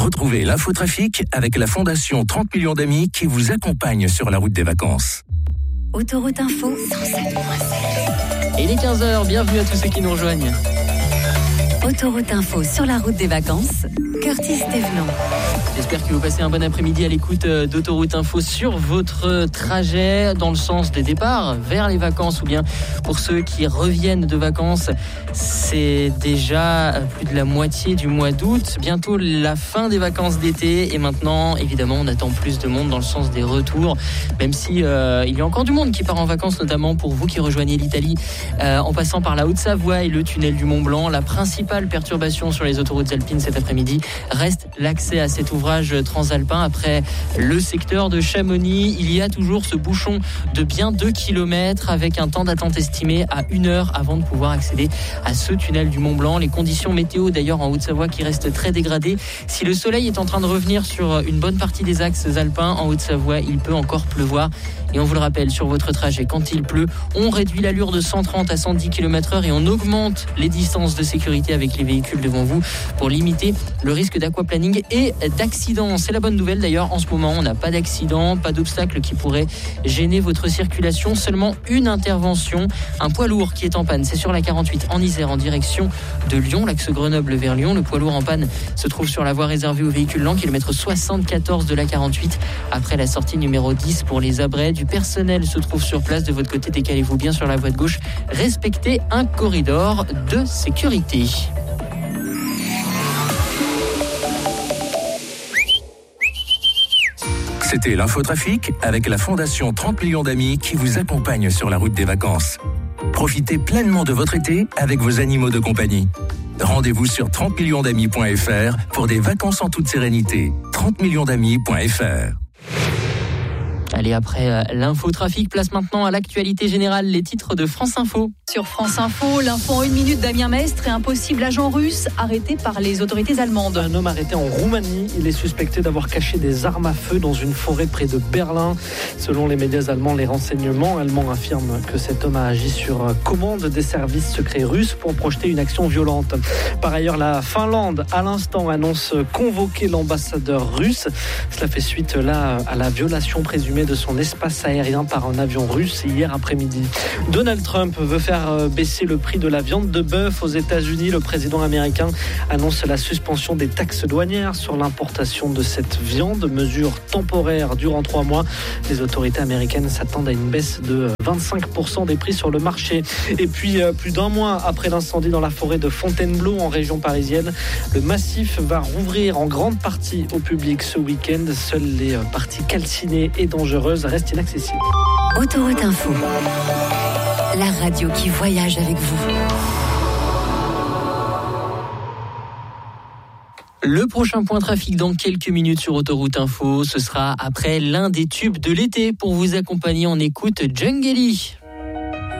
Retrouvez l'infotrafic avec la Fondation 30 millions d'amis qui vous accompagne sur la route des vacances. Autoroute Info 107.7. Il est 15h, bienvenue à tous ceux qui nous rejoignent. Autoroute Info sur la route des vacances, Curtis Thévenot. J'espère que vous passez un bon après-midi à l'écoute d'Autoroute Info sur votre trajet dans le sens des départs vers les vacances ou bien pour ceux qui reviennent de vacances. C'est déjà plus de la moitié du mois d'août, bientôt la fin des vacances d'été et maintenant évidemment on attend plus de monde dans le sens des retours, même si il y a encore du monde qui part en vacances, notamment pour vous qui rejoignez l'Italie en passant par la Haute-Savoie et le tunnel du Mont-Blanc. La principale perturbation sur les autoroutes alpines cet après-midi reste l'accès à cet ouvrage transalpin. Après le secteur de Chamonix, il y a toujours ce bouchon de bien 2 km avec un temps d'attente estimé à 1 heure avant de pouvoir accéder à ce tunnel du Mont-Blanc. Les conditions météo d'ailleurs en Haute-Savoie qui restent très dégradées. Si le soleil est en train de revenir sur une bonne partie des axes alpins, en Haute-Savoie, il peut encore pleuvoir. Et on vous le rappelle, sur votre trajet, quand il pleut, on réduit l'allure de 130 à 110 km/h et on augmente les distances de sécurité avec les véhicules devant vous pour limiter le risque d'aquaplaning et d'accident. C'est la bonne nouvelle d'ailleurs, en ce moment on n'a pas d'accident, pas d'obstacle qui pourrait gêner votre circulation, seulement une intervention, un poids lourd qui est en panne, c'est sur la 48 en Isère en direction de Lyon, l'axe Grenoble vers Lyon. Le poids lourd en panne se trouve sur la voie réservée aux véhicules lents, kilomètre 74 de la 48 après la sortie numéro 10 pour les Abrets. Du personnel se trouve sur place, de votre côté décalez-vous bien sur la voie de gauche, respectez un corridor de sécurité. C'était l'infotrafic avec la Fondation 30 millions d'amis qui vous accompagne sur la route des vacances. Profitez pleinement de votre été avec vos animaux de compagnie. Rendez-vous sur 30millionsdamis.fr pour des vacances en toute sérénité. 30millionsdamis.fr. Allez, après l'infotrafic, place maintenant à l'actualité générale, les titres de France Info. Sur France Info, l'info en 1 minute, Damien Mestre et un possible agent russe arrêté par les autorités allemandes. Un homme arrêté en Roumanie, il est suspecté d'avoir caché des armes à feu dans une forêt près de Berlin. Selon les médias allemands, les renseignements allemands affirment que cet homme a agi sur commande des services secrets russes pour projeter une action violente. Par ailleurs, la Finlande, à l'instant, annonce convoquer l'ambassadeur russe. Cela fait suite là à la violation présumée de son espace aérien par un avion russe hier après-midi. Donald Trump veut faire baisser le prix de la viande de bœuf aux États-Unis. Le président américain annonce la suspension des taxes douanières sur l'importation de cette viande, mesure temporaire durant 3 mois. Les autorités américaines s'attendent à une baisse de 25% des prix sur le marché. Et puis, plus d'1 mois après l'incendie dans la forêt de Fontainebleau en région parisienne, le massif va rouvrir en grande partie au public ce week-end. Seules les parties calcinées et dangereuses restent inaccessibles. Autoroute Info, la radio qui voyage avec vous. Le prochain point trafic dans quelques minutes sur Autoroute Info, ce sera après l'un des tubes de l'été. Pour vous accompagner, on écoute Djungeli.